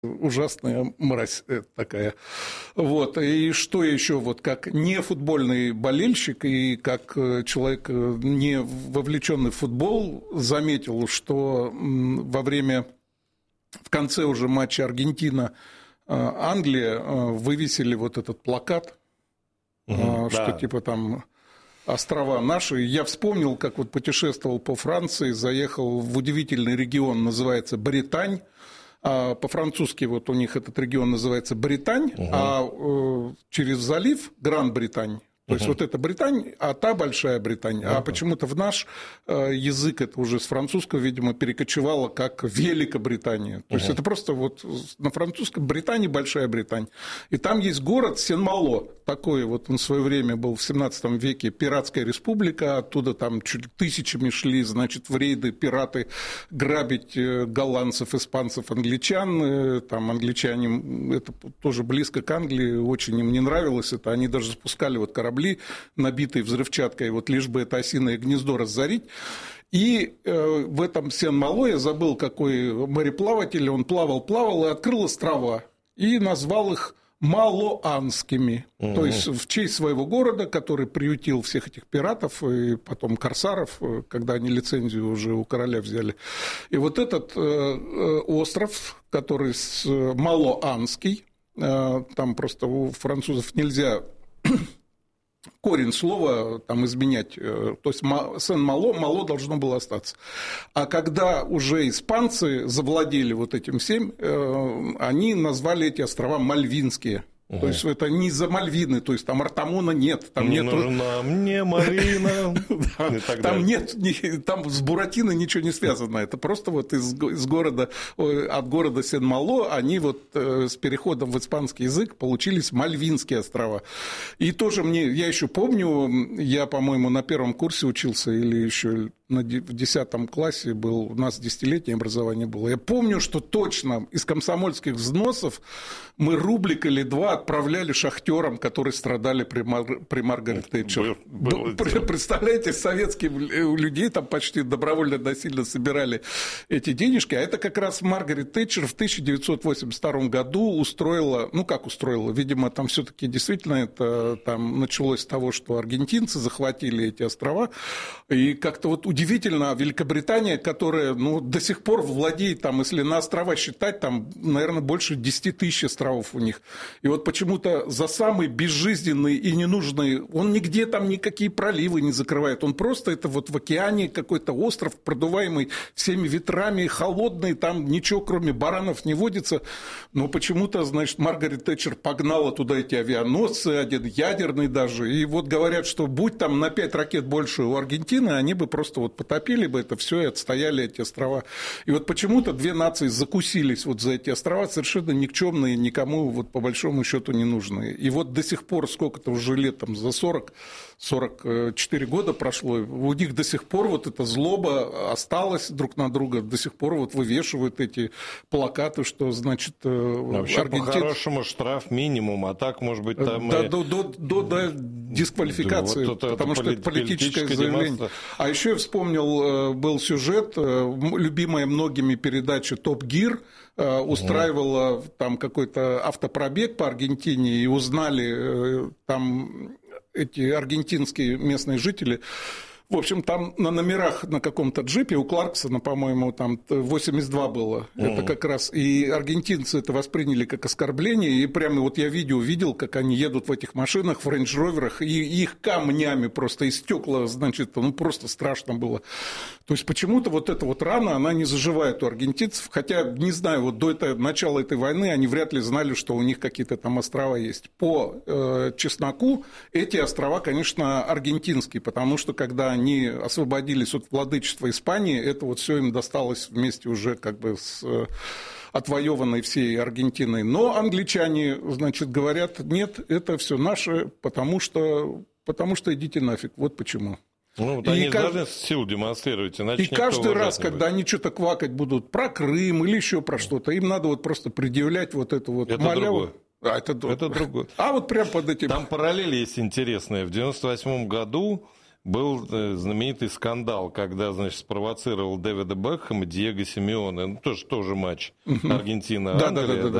ужасная мразь такая. Вот. И что еще, вот как не футбольный болельщик и как человек, не вовлеченный в футбол, заметил, что в конце уже матча Аргентина-Англия вывесили вот этот плакат, что типа там острова наши. Я вспомнил, как вот путешествовал по Франции, заехал в удивительный регион, называется Британь. По-французски вот у них этот регион называется Британь, а через залив Гран-Британь. То есть вот это Британь, а та Большая Британия. А почему-то в наш язык это уже с французского, видимо, перекочевало как Великобритания. То есть это просто вот на французском Британия, Большая Британия. И там есть город Сен-Мало. Такой вот он в свое время был в 17 веке пиратская республика. Оттуда там чуть тысячами шли, значит, в рейды пираты грабить голландцев, испанцев, англичан. Там англичане, это тоже близко к Англии, очень им не нравилось это. Они даже спускали вот корабли, набитые взрывчаткой, вот лишь бы это осиное гнездо разорить. И в этом Сен-Мало, я забыл, какой мореплаватель, он плавал и открыл острова, и назвал их Малоанскими, то есть в честь своего города, который приютил всех этих пиратов и потом корсаров, когда они лицензию уже у короля взяли. И вот этот остров, который Малоанский, там просто у французов нельзя корень слова там изменять, то есть Сен-Мало, Мало должно было остаться. А когда уже испанцы завладели вот этим всем, они назвали эти острова Мальвинские. То есть это не за Мальвины, то есть там Артамона нет. Там не нужна мне Марина. Там нет, там с Буратино ничего не связано. Это просто вот от города Сен-Мало они вот с переходом в испанский язык получились Мальвинские острова. И тоже я еще помню, я, по-моему, на первом курсе учился или еще в 10 классе был, у нас 10-летнее образование было. Я помню, что точно из комсомольских взносов мы рублик или два отправляли шахтерам, которые страдали при Маргарет Тэтчер. Представляете, советские людей там почти добровольно насильно собирали эти денежки, а это как раз Маргарет Тэтчер в 1982 году устроила, видимо, там все-таки действительно это там началось с того, что аргентинцы захватили эти острова, и как-то вот удивительно, Великобритания, которая до сих пор владеет, там, если на острова считать, там, наверное, больше 10 тысяч островов у них. И вот почему-то за самый безжизненный и ненужный, он нигде там никакие проливы не закрывает, он просто это вот в океане какой-то остров, продуваемый всеми ветрами, холодный, там ничего кроме баранов не водится, но почему-то, значит, Маргарет Тэтчер погнала туда эти авианосцы, один ядерный даже, и вот говорят, что будь там на 5 ракет больше у Аргентины, они бы просто вот потопили бы это все и отстояли эти острова. И вот почему-то две нации закусились вот за эти острова, совершенно никчемные, никому вот по большому счету не нужные. И вот до сих пор, сколько-то уже лет, там за 44 года прошло, у них до сих пор вот эта злоба осталась друг на друга, до сих пор вот вывешивают эти плакаты, что, значит, вообще, по-хорошему, штраф минимум, а так, может быть, там... До дисквалификации, вот потому что это политическое заявление. А еще я вспомнил, был сюжет, любимая многими передача «Топ Гир», устраивала там какой-то автопробег по Аргентине, и узнали там эти аргентинские местные жители. В общем, там на номерах на каком-то джипе у Кларксона, по-моему, там 82 было. Это как раз... И аргентинцы это восприняли как оскорбление. И прямо вот я видео видел, как они едут в этих машинах, в рейндж-роверах, и их камнями просто, и стекла, значит, просто страшно было. То есть почему-то вот эта вот рана, она не заживает у аргентинцев. Хотя, не знаю, вот до начала этой войны они вряд ли знали, что у них какие-то там острова есть. По чесноку эти острова, конечно, аргентинские, потому что когда они освободились от владычества Испании, это вот все им досталось вместе уже как бы с отвоеванной всей Аргентиной. Но англичане, значит, говорят, нет, это все наше, потому что идите нафиг. Вот почему. Вот они должны силу демонстрировать, иначе. И каждый раз, когда они что-то квакать будут про Крым или еще про что-то, им надо вот просто предъявлять вот эту вот маляву. Это другое. А вот прям под этим... Там параллель есть интересная. В 1998 году был знаменитый скандал, когда, значит, спровоцировал Дэвида Бекхэма Диего Симеоне. Ну, тоже матч Аргентина-Англия.